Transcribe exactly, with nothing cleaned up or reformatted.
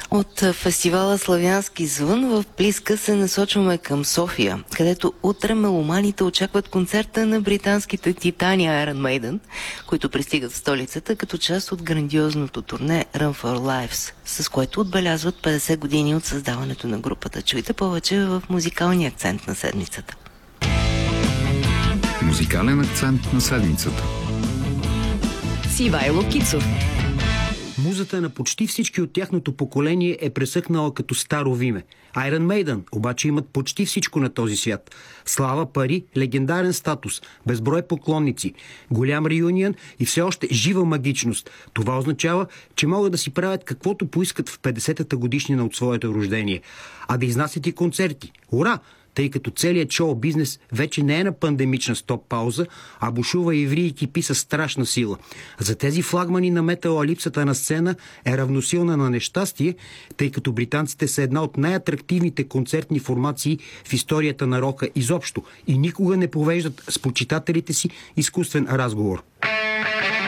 От фестивала Славянски звън в Плиска се насочваме към София, където утре меломаните очакват концерта на британските титани Iron Maiden, които пристигат в столицата като част от грандиозното турне Run for Lives, с което отбелязват петдесет години от създаването на групата. Чуйте повече в музикалния акцент на седмицата. Музикален акцент на седмицата с Ивайло Кицов. Музата на почти всички от тяхното поколение е пресъхнала като старо виме. Iron Maiden обаче имат почти всичко на този свят. Слава, пари, легендарен статус, безброй поклонници, голям реюнион и все още жива магичност. Това означава, че могат да си правят каквото поискат в петдесетата годишнина от своето рождение. А да изнасят и концерти. Ура! Тъй като целият шоу-бизнес вече не е на пандемична стоп-пауза, а бушува иври и кипи със страшна сила. За тези флагмани на метала липсата на сцена е равносилна на нещастие, тъй като британците са една от най-атрактивните концертни формации в историята на рока изобщо и никога не провеждат с почитателите си изкуствен разговор.